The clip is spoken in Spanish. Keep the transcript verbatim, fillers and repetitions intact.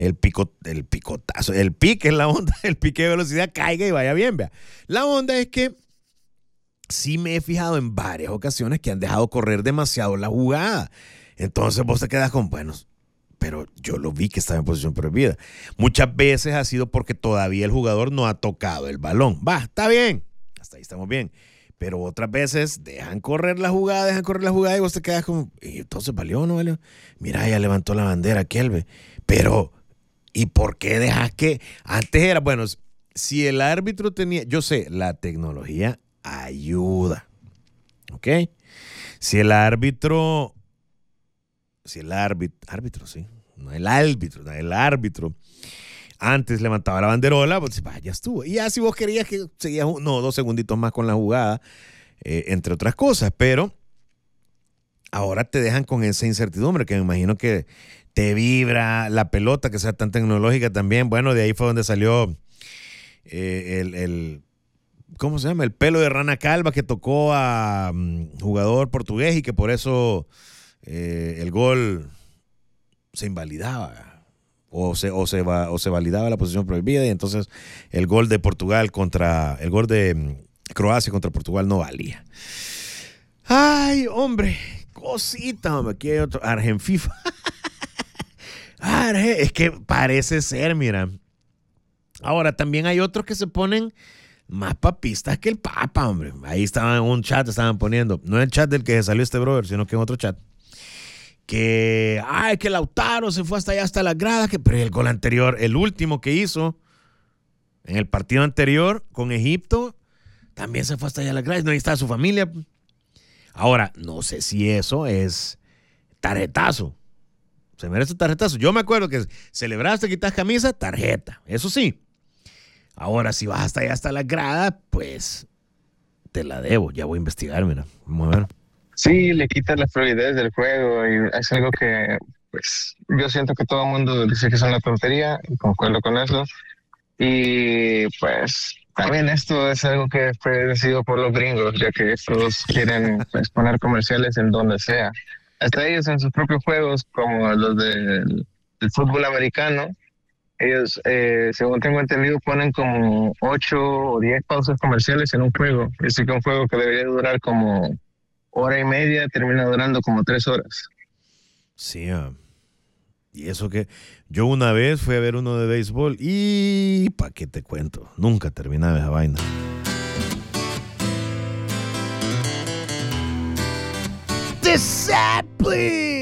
el, pico, el picotazo, el pique es la onda, el pique de velocidad caiga y vaya bien, vea. La onda es que sí me he fijado en varias ocasiones que han dejado correr demasiado la jugada. Entonces vos te quedas con, bueno, pero yo lo vi que estaba en posición prohibida. Muchas veces ha sido porque todavía el jugador no ha tocado el balón. Va, está bien, hasta ahí estamos bien. Pero otras veces dejan correr la jugada, dejan correr la jugada y vos te quedas como, ¿y entonces valió o no valió? Mira, ya levantó la bandera aquel, pero ¿y por qué dejas que? Antes era, bueno, si el árbitro tenía, yo sé, la tecnología ayuda, ¿ok? Si el árbitro, si el árbitro, árbitro, sí, no el árbitro, no el árbitro, antes levantaba la banderola, pues vaya estuvo. Y ya si vos querías que seguías, no, dos segunditos más con la jugada, eh, entre otras cosas, pero ahora te dejan con esa incertidumbre que me imagino que te vibra la pelota, que sea tan tecnológica también. Bueno, de ahí fue donde salió eh, el, el, ¿cómo se llama? El pelo de rana calva que tocó a um, jugador portugués y que por eso eh, el gol se invalidaba. O se, o, se va, o se validaba la posición prohibida y entonces el gol de Portugal contra, el gol de Croacia contra Portugal no valía. Ay, hombre, cosita, hombre, aquí hay otro, Argen FIFA. Arge, es que parece ser, mira. Ahora, también hay otros que se ponen más papistas que el Papa, hombre. Ahí estaban en un chat, estaban poniendo, no en el chat del que salió este brother, sino que en otro chat. Que, ay, que Lautaro se fue hasta allá, hasta las gradas, que, pero el gol anterior, el último que hizo, en el partido anterior con Egipto, también se fue hasta allá a las gradas, no, ahí estaba su familia. Ahora, no sé si eso es tarjetazo, se merece tarjetazo. Yo me acuerdo que celebraste, quitas camisa, tarjeta, eso sí. Ahora, si vas hasta allá, hasta las gradas, pues, te la debo, ya voy a investigar, mira, vamos a ver. Sí, le quita la fluidez del juego y es algo que, pues, yo siento que todo el mundo dice que es una tontería y concuerdo con eso. Y, pues, también esto es algo que fue decidido por los gringos, ya que estos quieren, pues, poner comerciales en donde sea. Hasta ellos en sus propios juegos, como los del, del fútbol americano, ellos, eh, según tengo entendido, ponen como ocho o diez pausas comerciales en un juego. Así que un juego que debería durar como hora y media termina durando como tres horas. Sí, uh, y eso que yo una vez fui a ver uno de béisbol y pa' qué te cuento, nunca terminaba esa vaina. Discipline.